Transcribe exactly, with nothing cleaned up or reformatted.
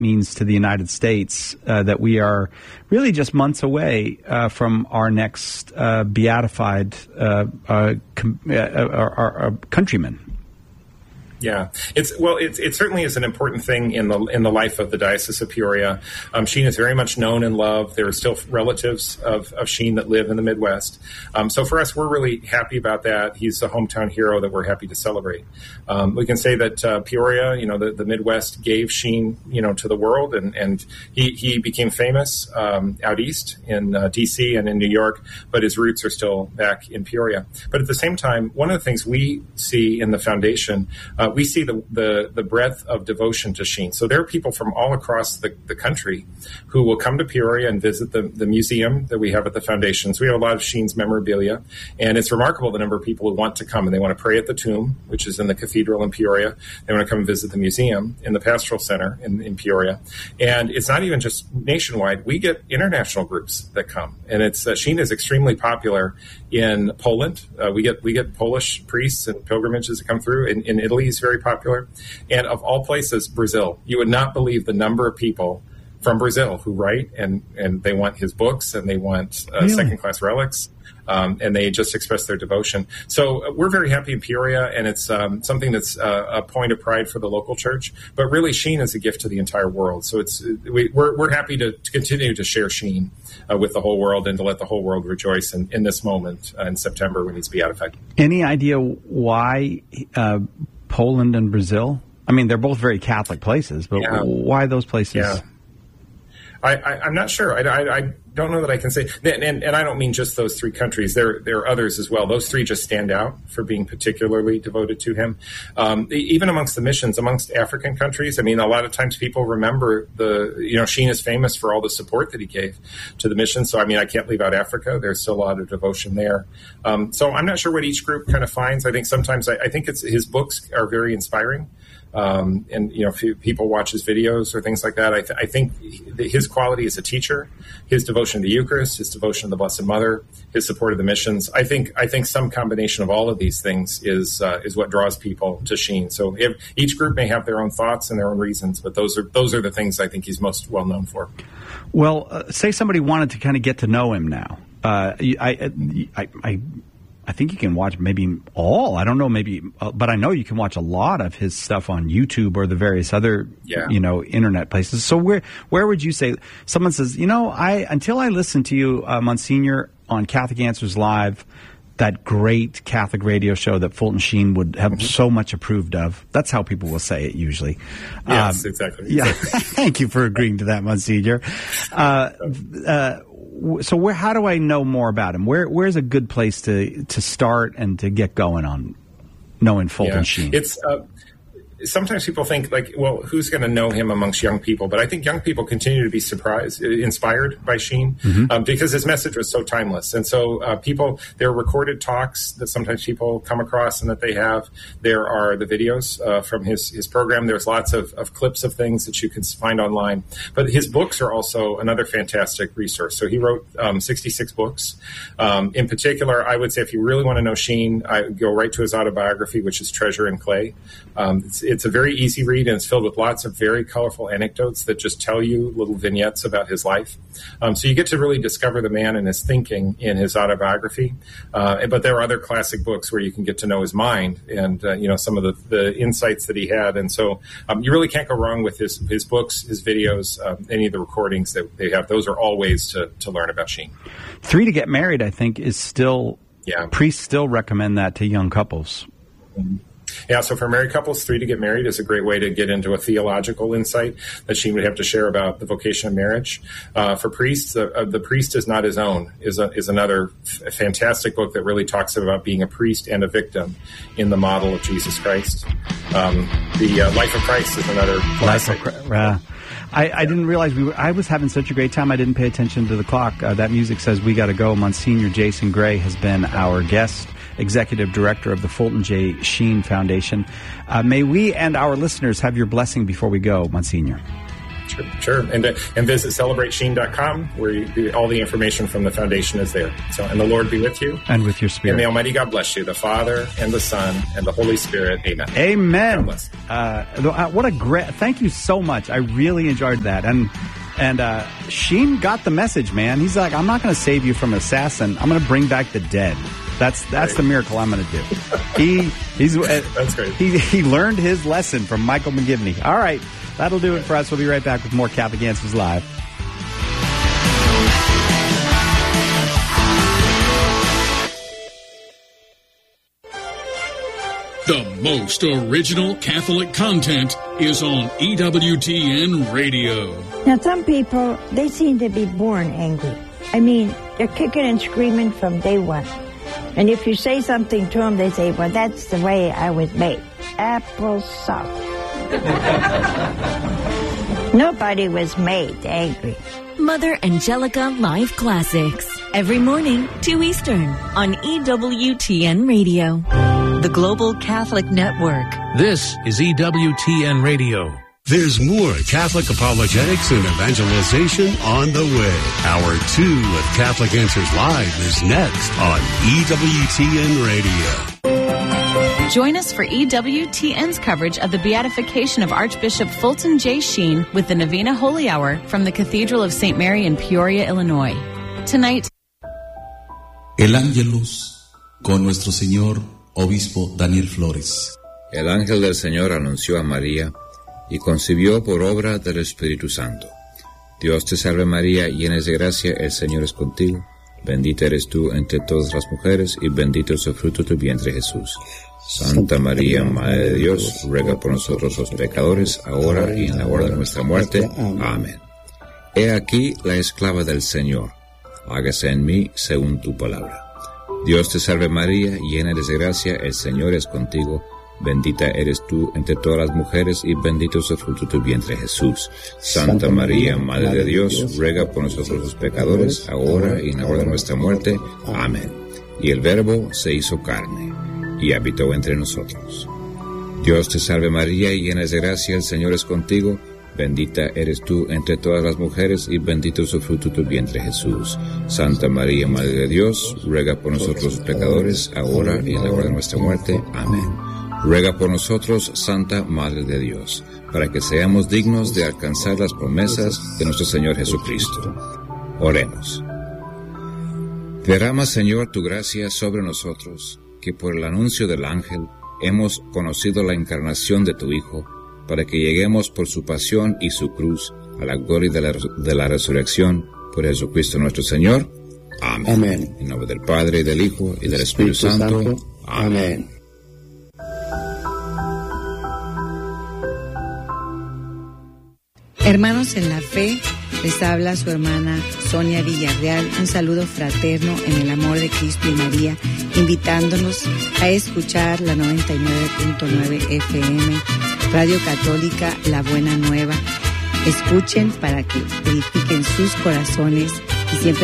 means to the United States, uh, that we are really just months away uh, from our next uh, beatified uh, uh, com- uh, our, our, our countrymen. Yeah, it's well. It, it certainly is an important thing in the in the life of the Diocese of Peoria. Um, Sheen is very much known and loved. There are still relatives of, of Sheen that live in the Midwest. Um, so for us, we're really happy about that. He's a hometown hero that we're happy to celebrate. Um, we can say that uh, Peoria, you know, the, the Midwest gave Sheen, you know, to the world, and, and he he became famous um, out east in uh, D C and in New York. But his roots are still back in Peoria. But at the same time, one of the things we see in the foundation. Uh, we see the, the, the breadth of devotion to Sheen. So there are people from all across the, the country who will come to Peoria and visit the, the museum that we have at the foundations. We have a lot of Sheen's memorabilia, and it's remarkable the number of people who want to come, and they want to pray at the tomb, which is in the cathedral in Peoria. They want to come and visit the museum in the pastoral center in, in Peoria. And it's not even just nationwide. We get international groups that come, and it's uh, Sheen is extremely popular in Poland. Uh, we get we get Polish priests and pilgrimages that come through. In, in Italy, he's very popular. And of all places, Brazil. You would not believe the number of people from Brazil who write, and, and they want his books, and they want uh, really? second-class relics, um, and they just express their devotion. So uh, we're very happy in Peoria, and it's um, something that's uh, a point of pride for the local church. But really, Sheen is a gift to the entire world. So it's we, we're, we're happy to, to continue to share Sheen uh, with the whole world, and to let the whole world rejoice in, in this moment uh, in September when he's beatified. Any idea why uh, Poland and Brazil? I mean, they're both very Catholic places, but yeah. why those places? Yeah. I, I, I'm not sure. I, I, I don't know that I can say. And, and, and I don't mean just those three countries. There, there are others as well. Those three just stand out for being particularly devoted to him. Um, even amongst the missions, amongst African countries, I mean, a lot of times people remember the, you know, Sheen is famous for all the support that he gave to the mission. So, I mean, I can't leave out Africa. There's still a lot of devotion there. Um, so I'm not sure what each group kind of finds. I think sometimes, I, I think it's his books are very inspiring. Um, and, you know, if people watch his videos or things like that, I, th- I think his quality as a teacher, his devotion to the Eucharist, his devotion to the Blessed Mother, his support of the missions, I think I think some combination of all of these things is uh, is what draws people to Sheen. So if, each group may have their own thoughts and their own reasons, but those are those are the things I think he's most well known for. Well, uh, say somebody wanted to kind of get to know him now. Uh, I, I, I I think you can watch maybe all. I don't know, maybe, uh, but I know you can watch a lot of his stuff on YouTube or the various other, yeah. you know, internet places. So where where would you say someone says, you know, I until I listened to you, uh, Monsignor, on Catholic Answers Live, that great Catholic radio show that Fulton Sheen would have mm-hmm. so much approved of. That's how people will say it usually. Yes, um, exactly. Yeah. Thank you for agreeing to that, Monsignor. Uh, uh, So where? How do I know more about him? Where? Where's a good place to, to start and to get going on knowing Fulton yeah. Sheen? It's uh, sometimes people think like, well, who's going to know him amongst young people? But I think young people continue to be surprised, inspired by Sheen mm-hmm. um, because his message was so timeless. And so uh, people, there are recorded talks that sometimes people come across and that they have. There are the videos uh, from his, his program. There's lots of, of clips of things that you can find online. But his books are also another fantastic resource. So he wrote um, sixty-six books. Um, in particular, I would say if you really want to know Sheen, I would go right to his autobiography, which is Treasure in Clay. Um, it's, it's a very easy read, and it's filled with lots of very colorful anecdotes that just tell you little vignettes about his life. Um, so you get to really discover the man and his thinking in his autobiography. Uh, but there are other classic books where you can get to know his mind and, uh, you know, some of the, the insights that he had. And so um, you really can't go wrong with his, his books, his videos, um, any of the recordings that they have. Those are all ways to, to learn about Sheen. Three to Get Married, I think, is still, yeah. priests still recommend that to young couples. Mm-hmm. Yeah, so for married couples, Three to Get Married is a great way to get into a theological insight that Sheen would have to share about the vocation of marriage. Uh, for priests, uh, The Priest is Not His Own is a, is another f- fantastic book that really talks about being a priest and a victim in the model of Jesus Christ. Um, the uh, Life of Christ is another classic. Life of Christ. Uh, I, I didn't realize we were, I was having such a great time. I didn't pay attention to the clock. Uh, that music says we got to go. Monsignor Jason Gray has been our guest, Executive Director of the Fulton J. Sheen Foundation. Uh, may we and our listeners have your blessing before we go, Monsignor. Sure, sure. And uh, and visit celebrate sheen dot com, where you, all the information from the foundation is there. So, and the Lord be with you. And with your spirit. And the Almighty God bless you, the Father, and the Son, and the Holy Spirit. Amen. Amen. Uh, what a great, thank you so much. I really enjoyed that. And and uh, Sheen got the message, man. He's like, I'm not going to save you from assassin. I'm going to bring back the dead. That's that's right. The miracle I'm going to do. He he's uh, that's great. He he learned his lesson from Michael McGivney. All right, that'll do it for us. We'll be right back with more Catholic Answers Live. The most original Catholic content is on E W T N Radio. Now, some people, they seem to be born angry. I mean, they're kicking and screaming from day one. And if you say something to them, they say, well, that's the way I was made. Apple sauce. Nobody was made angry. Mother Angelica Live Classics. Every morning, two Eastern, on E W T N Radio. The Global Catholic Network. This is E W T N Radio. There's more Catholic apologetics and evangelization on the way. Hour two of Catholic Answers Live is next on E W T N Radio. Join us for E W T N's coverage of the beatification of Archbishop Fulton J. Sheen with the Novena Holy Hour from the Cathedral of Saint Mary in Peoria, Illinois. Tonight, El Ángelus con nuestro señor Obispo Daniel Flores. El ángel del Señor anunció a María y concibió por obra del Espíritu Santo. Dios te salve María, llena de gracia, el Señor es contigo. Bendita eres tú entre todas las mujeres y bendito es el fruto de tu vientre Jesús. Santa María, Madre de Dios, ruega por nosotros los pecadores, ahora y en la hora de nuestra muerte. Amén. He aquí la esclava del Señor. Hágase en mí según tu palabra. Dios te salve María, llena eres de gracia, el Señor es contigo. Bendita eres tú entre todas las mujeres y bendito es el fruto de tu vientre Jesús. Santa María, Madre de Dios, ruega por nosotros los pecadores, ahora y en la hora de nuestra muerte. Amén. Y el Verbo se hizo carne y habitó entre nosotros. Dios te salve María, llena de gracia, el Señor es contigo. Bendita eres tú entre todas las mujeres y bendito es el fruto de tu vientre Jesús. Santa María, Madre de Dios, ruega por nosotros los pecadores, ahora y en la hora de nuestra muerte. Amén. Ruega por nosotros, Santa Madre de Dios, para que seamos dignos de alcanzar las promesas de nuestro Señor Jesucristo. Oremos. Derrama, Señor, tu gracia sobre nosotros, que por el anuncio del ángel hemos conocido la encarnación de tu Hijo, para que lleguemos por su pasión y su cruz a la gloria de la, de la resurrección por Jesucristo nuestro Señor. Amén. Amén. En nombre del Padre, y del Hijo, y del Espíritu, Espíritu Santo. Santo. Amén. Hermanos en la fe, les habla su hermana Sonia Villarreal. Un saludo fraterno en el amor de Cristo y María, invitándonos a escuchar la noventa y nueve punto nueve F M, Radio Católica La Buena Nueva. Escuchen para que purifiquen sus corazones y siempre